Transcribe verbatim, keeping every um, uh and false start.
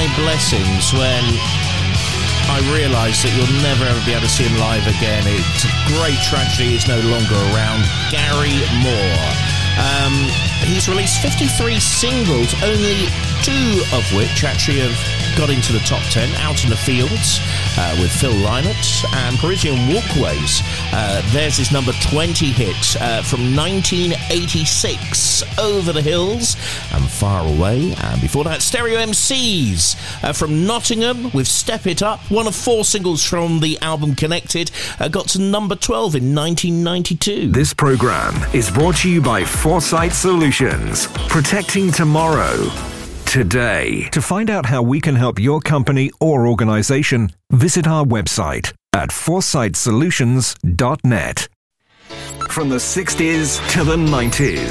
my blessings when I realised that you'll never ever be able to see him live again. It's a great tragedy he's no longer around. Gary Moore. Um, he's released fifty-three singles, only two of which actually have got into the top ten. Out in the Fields uh, with Phil Lynott and Parisian Walkways. Uh, there's his number twenty hit uh, from nineteen eighty-six, Over the Hills and Far Away. And before that, Stereo M Cs uh, from Nottingham with Step It Up. One of four singles from the album Connected uh, got to number twelve in nineteen ninety-two. This programme is brought to you by Foresight Solutions, protecting tomorrow today. To find out how we can help your company or organisation, visit our website at foresight solutions dot net. From the sixties to the nineties,